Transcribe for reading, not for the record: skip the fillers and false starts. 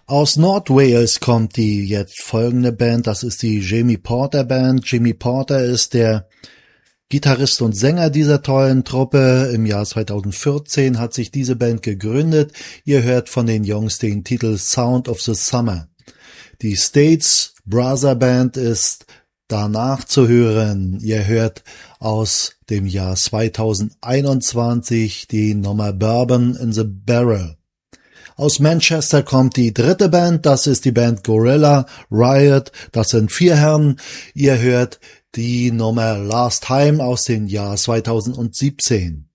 Aus Nordwales kommt die jetzt folgende Band, das ist die Jamie Porter Band. Jamie Porter ist der Gitarrist und Sänger dieser tollen Truppe. Im Jahr 2014 hat sich diese Band gegründet. Ihr hört von den Jungs den Titel Sound of the Summer. Die States Brother Band ist danach zu hören. Ihr hört aus dem Jahr 2021 die Nummer Bourbon in the Barrel. Aus Manchester kommt die dritte Band, das ist die Band Gorilla Riot, das sind 4 Herren. Ihr hört die Nummer Last Time aus dem Jahr 2017.